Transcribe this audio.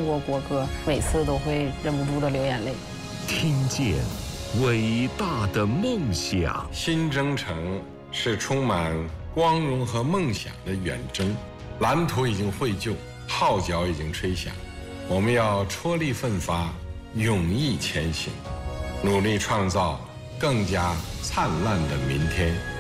过国歌，每次都会忍不住的流眼泪。 听见伟大的梦想。 新征程是充满光荣和梦想的远征，蓝图已经绘就，号角已经吹响，我们要踔厉奋发，勇毅前行，努力创造更加灿烂的明天。